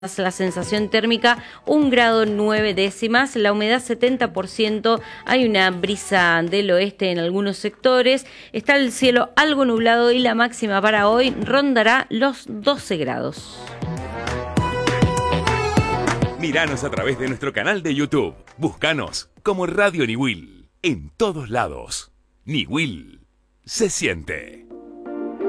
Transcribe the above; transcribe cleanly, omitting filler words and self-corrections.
La sensación térmica 1 grado 9 décimas, la humedad 70%, hay una brisa del oeste en algunos sectores, está el cielo algo nublado y la máxima para hoy rondará los 12 grados. Míranos a través de nuestro canal de YouTube. Búscanos como Radio Niwil. En todos lados. Niwil se siente.